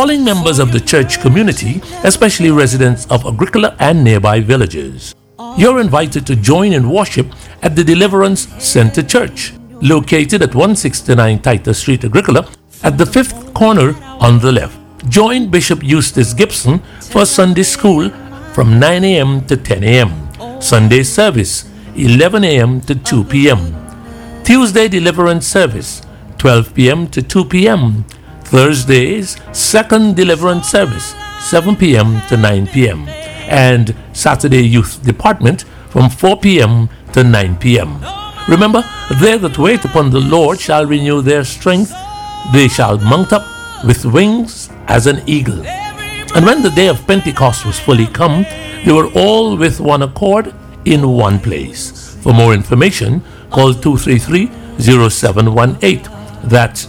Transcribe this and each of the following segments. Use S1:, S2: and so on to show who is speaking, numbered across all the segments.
S1: calling members of the church community, especially residents of Agricola and nearby villages. You're invited to join in worship at the Deliverance Center Church, located at 169 Titus Street, Agricola, at the fifth corner on the left. Join Bishop Eustace Gibson for Sunday school from 9 a.m. to 10 a.m. Sunday service, 11 a.m. to 2 p.m. Tuesday deliverance service, 12 p.m. to 2 p.m. Thursdays, second deliverance service, 7 p.m. to 9 p.m. And Saturday youth department from 4 p.m. to 9 p.m. Remember, they that wait upon the Lord shall renew their strength. They shall mount up with wings as an eagle. And when the day of Pentecost was fully come, they were all with one accord in one place. For more information, call 233-0718. That's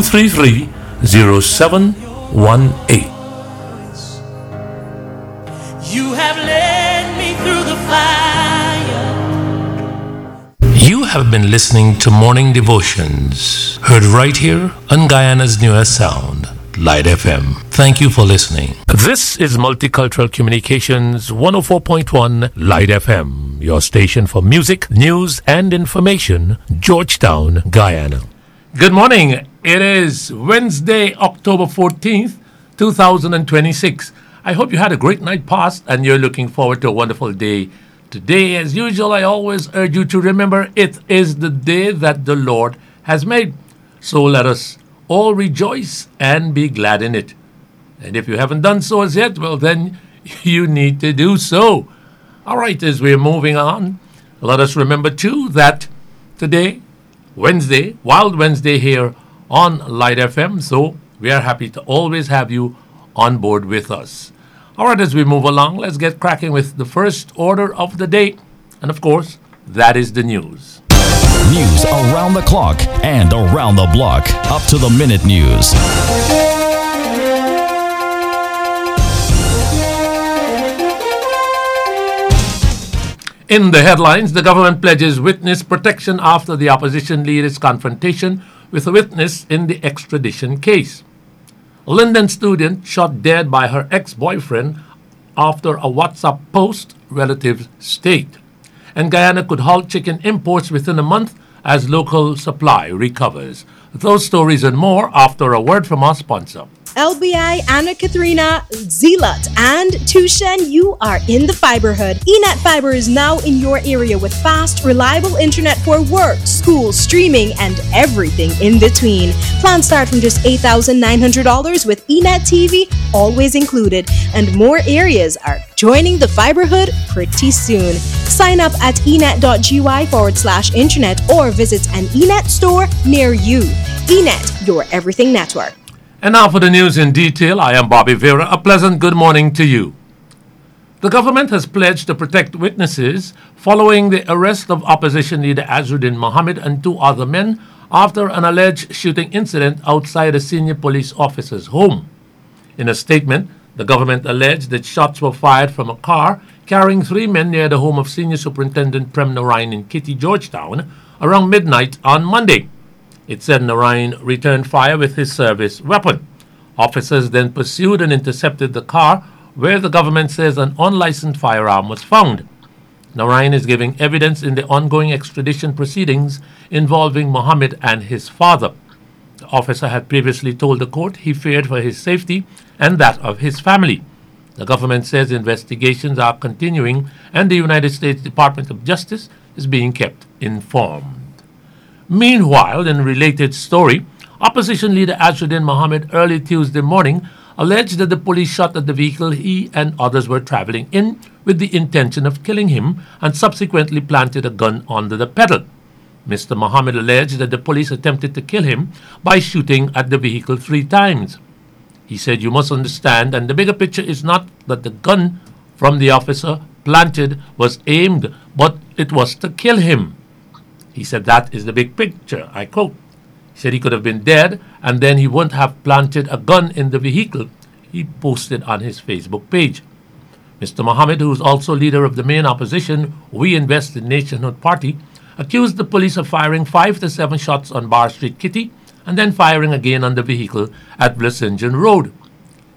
S1: 233-0718.
S2: You have led me through the fire.
S1: You have been listening to Morning Devotions, heard right here on Guyana's newest sound, Light FM. Thank you for listening. This is Multicultural Communications 104.1 Light FM, your station for music, news, and information, Georgetown, Guyana. Good morning. It is Wednesday, October 14th, 2026. I hope you had a great night past and you're looking forward to a wonderful day. Today, as usual, I always urge you to remember it is the day that the Lord has made. So let us all rejoice and be glad in it. And if you haven't done so as yet, well, then you need to do so. All right, as we're moving on, let us remember too that today, Wednesday, Wild Wednesday here on Light FM. So we are happy to always have you on board with us. All right, as we move along, let's get cracking with the first order of the day. And of course, that is the news.
S3: News around the clock and around the block. Up to the minute news.
S1: In the headlines, the government pledges witness protection after the opposition leader's confrontation with a witness in the extradition case. A Linden student shot dead by her ex-boyfriend after a WhatsApp post, relatives state. And Guyana could halt chicken imports within a month as local supply recovers. Those stories and more after a word from our sponsor.
S4: LBI, Anna Katharina, Zealot, and Tushen, you are in the Fiberhood. eNet Fiber is now in your area with fast, reliable internet for work, school, streaming, and everything in between. Plans start from just $8,900 with eNet TV always included, and more areas are joining the Fiberhood pretty soon. Sign up at enet.gy/internet or visit an eNet store near you. eNet, your everything network.
S1: And now for the news in detail, I am Bobby Vera. A pleasant good morning to you. The government has pledged to protect witnesses following the arrest of opposition leader Azruddin Mohammed and two other men after an alleged shooting incident outside a senior police officer's home. In a statement, the government alleged that shots were fired from a car carrying three men near the home of Senior Superintendent Prem Narain in Kitty, Georgetown, around midnight on Monday. It said Narain returned fire with his service weapon. Officers then pursued and intercepted the car, where the government says an unlicensed firearm was found. Narain is giving evidence in the ongoing extradition proceedings involving Mohammed and his father. The officer had previously told the court he feared for his safety and that of his family. The government says investigations are continuing and the United States Department of Justice is being kept informed. Meanwhile, in a related story, opposition leader Azruddin Mohammed early Tuesday morning alleged that the police shot at the vehicle he and others were traveling in with the intention of killing him and subsequently planted a gun under the pedal. Mr. Mohammed alleged that the police attempted to kill him by shooting at the vehicle 3 times. He said, "You must understand, and the bigger picture is not that the gun from the officer planted was aimed, but it was to kill him." He said, "That is the big picture," I quote. He said he could have been dead and then he wouldn't have planted a gun in the vehicle, he posted on his Facebook page. Mr. Mohammed, who is also leader of the main opposition We Invest in Nationhood Party, accused the police of firing 5 to 7 shots on Bar Street, Kitty, and then firing again on the vehicle at Vlissingen Road.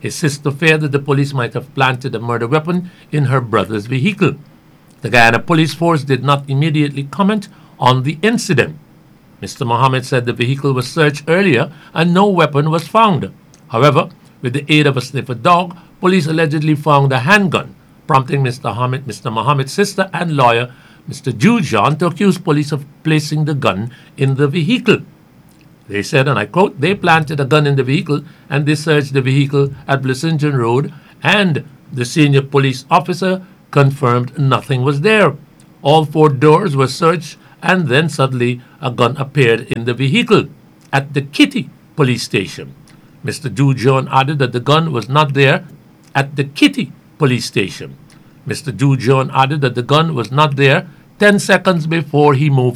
S1: His sister feared that the police might have planted a murder weapon in her brother's vehicle. The Guyana Police Force did not immediately comment on the incident. Mr. Mohammed said the vehicle was searched earlier and no weapon was found. However, with the aid of a sniffer dog, police allegedly found a handgun, prompting Mr. Mohammed's sister and lawyer, Mr. Jujon, to accuse police of placing the gun in the vehicle. They said, and I quote, they planted a gun in the vehicle and they searched the vehicle at Blessingen Road, and the senior police officer confirmed nothing was there. All 4 doors were searched, and then suddenly a gun appeared in the vehicle at the Kitty police station. Mr. Jujon added that the gun was not there at the Kitty police station. Mr. Jujon added that the gun was not there 10 seconds before he moved